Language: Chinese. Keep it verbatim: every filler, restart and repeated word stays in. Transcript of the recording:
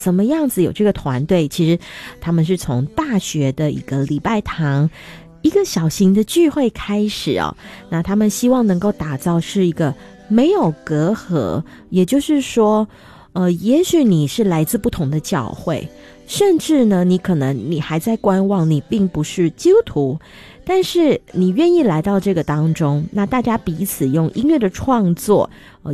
怎么样子有这个团队？其实他们是从大学的一个礼拜堂一个小型的聚会开始哦，那他们希望能够打造是一个没有隔阂，也就是说呃，也许你是来自不同的教会，甚至呢你可能你还在观望，你并不是基督徒，但是你愿意来到这个当中，那大家彼此用音乐的创作呃